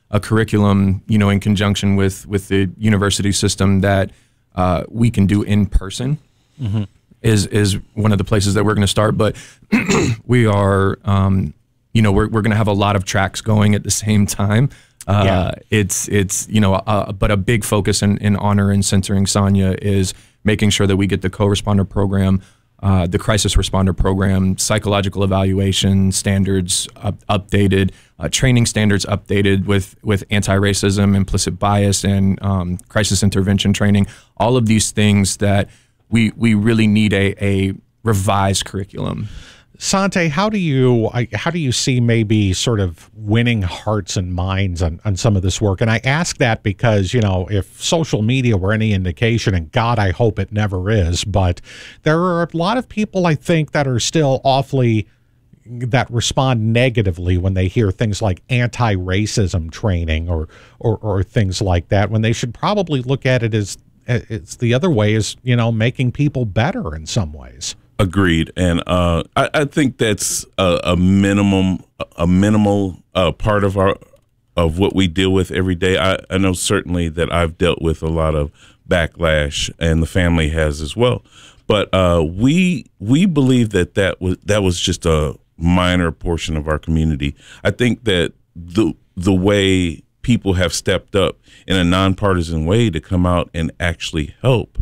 a curriculum, in conjunction with the university system that we can do in person. Mm-hmm. is one of the places that we're going to start. But we are, we're going to have a lot of tracks going at the same time. It's but a big focus in honor and centering Sonya is making sure that we get the co-responder program, the crisis responder program, psychological evaluation standards updated, training standards updated with anti-racism, implicit bias, and crisis intervention training. All of these things that we really need a revised curriculum. Sante, how do you see maybe sort of winning hearts and minds on some of this work? And I ask that because, if social media were any indication, and God, I hope it never is, but there are a lot of people, I think, that are still that respond negatively when they hear things like anti-racism training or things like that, when they should probably look at it as it's the other way, is, making people better in some ways. Agreed, and I think that's a minimal part of what we deal with every day. I know certainly that I've dealt with a lot of backlash, and the family has as well. But we believe that was just a minor portion of our community. I think that the way people have stepped up in a nonpartisan way to come out and actually help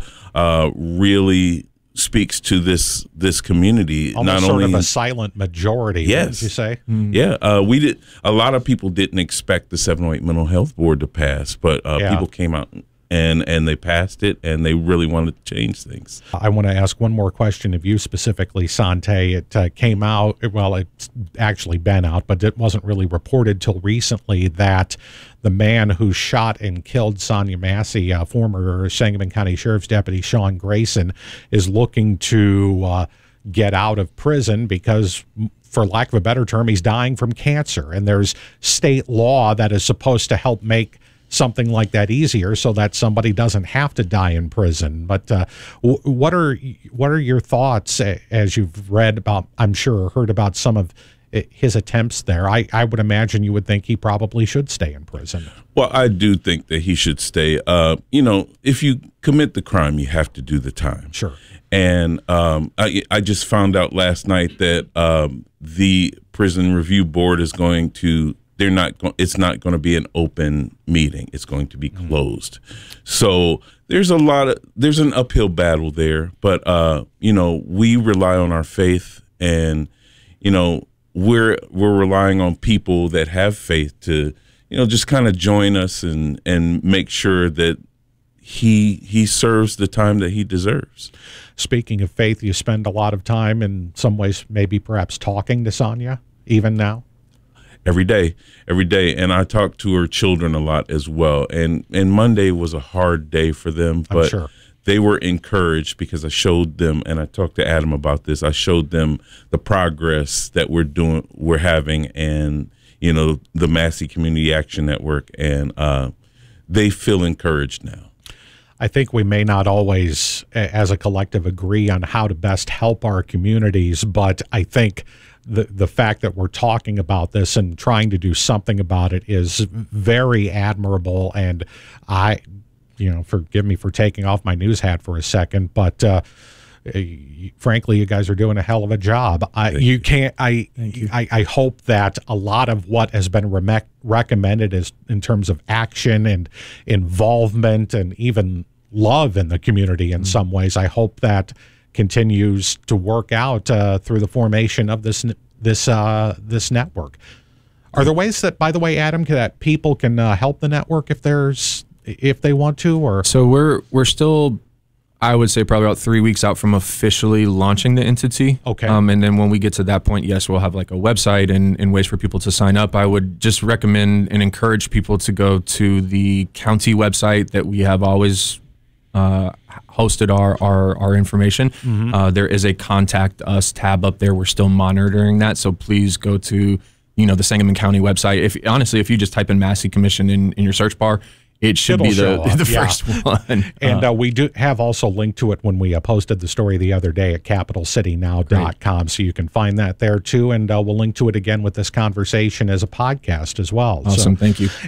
really speaks to this community. Almost not sort of a silent majority. Yes, would you say? Yeah, we did. A lot of people didn't expect the 708 Mental Health Board to pass, but people came out and they passed it, and they really wanted to change things. I want to ask one more question of you specifically, Sante. It came out, well, it's actually been out, but it wasn't really reported till recently that the man who shot and killed Sonya Massey, former Sangamon County Sheriff's Deputy Sean Grayson, is looking to get out of prison because, for lack of a better term, he's dying from cancer. And there's state law that is supposed to help make something like that easier so that somebody doesn't have to die in prison. But what are your thoughts as you've read about, I'm sure, heard about some of his attempts there? I would imagine you would think he probably should stay in prison. Well, I do think that he should stay. If you commit the crime, you have to do the time. Sure. And I just found out last night that the Prison Review Board is going to, it's not going to be an open meeting. It's going to be closed. So there's an uphill battle there, but we rely on our faith, and we're relying on people that have faith to just kind of join us and make sure that he serves the time that he deserves. Speaking of faith, you spend a lot of time, in some ways, maybe perhaps talking to Sonya even now? Every day. And I talk to her children a lot as well. And Monday was a hard day for them, but I'm sure they were encouraged because I showed them, and I talked to Adam about this, I showed them the progress that we're having, and, the Massey Community Action Network, and they feel encouraged now. I think we may not always, as a collective, agree on how to best help our communities, but I think the fact that we're talking about this and trying to do something about it is very admirable. And forgive me for taking off my news hat for a second, but frankly, you guys are doing a hell of a job. I hope that a lot of what has been recommended is in terms of action and involvement and even love in the community in some ways. I hope that continues to work out through the formation of this network. Are there ways that, by the way, Adam, that people can help the network if they want to? Or so we're still, I would say, probably about 3 weeks out from officially launching the entity. Okay. And then when we get to that point, yes, we'll have like a website and ways for people to sign up. I would just recommend and encourage people to go to the county website that we have always hosted our information. Mm-hmm. There is a contact us tab up there. We're still monitoring that, so please go to the Sangamon County website. If you just type in Massey Commission in your search bar, it should be the first one. And we do have also linked to it when we posted the story the other day at capitalcitynow.com, so you can find that there too, and we'll link to it again with this conversation as a podcast as well. Awesome. Thank you.